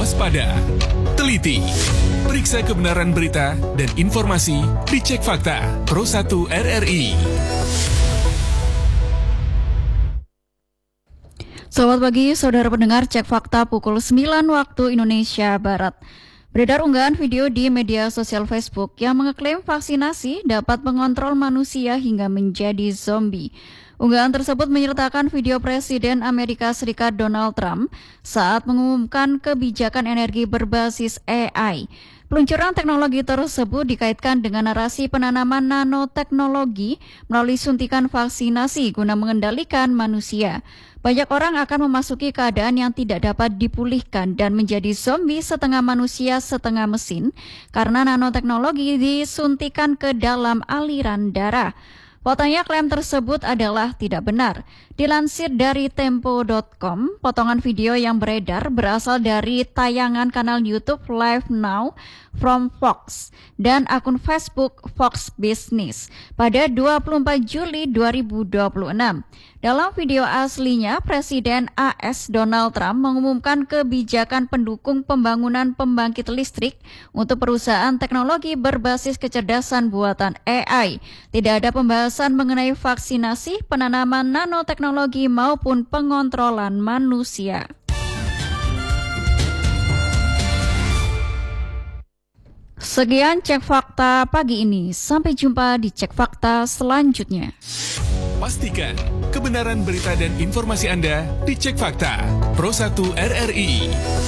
waspada, teliti, periksa kebenaran berita dan informasi di Cek Fakta Pro 1 RRI. Selamat pagi, saudara pendengar Cek Fakta pukul 9 waktu Indonesia Barat. Beredar unggahan video di media sosial Facebook yang mengeklaim vaksinasi dapat mengontrol manusia hingga menjadi zombie. Unggahan tersebut menyertakan video Presiden Amerika Serikat Donald Trump saat mengumumkan kebijakan energi berbasis AI. Peluncuran teknologi tersebut dikaitkan dengan narasi penanaman nanoteknologi melalui suntikan vaksinasi guna mengendalikan manusia. Banyak orang akan memasuki keadaan yang tidak dapat dipulihkan dan menjadi zombie setengah manusia setengah mesin karena nanoteknologi disuntikan ke dalam aliran darah. Faktanya klaim tersebut adalah tidak benar. Dilansir dari Tempo.com, potongan video yang beredar berasal dari tayangan kanal YouTube Live Now from Fox dan akun Facebook Fox Business pada 24 Juli 2026. Dalam video aslinya, Presiden AS Donald Trump mengumumkan kebijakan pendukung pembangunan pembangkit listrik untuk perusahaan teknologi berbasis kecerdasan buatan AI. Tidak ada pembahasan mengenai vaksinasi, penanaman nanoteknologi maupun pengontrolan manusia. Sekian Cek Fakta pagi ini. Sampai jumpa di Cek Fakta selanjutnya. Pastikan kebenaran berita dan informasi Anda di Cek Fakta Pro 1 RRI.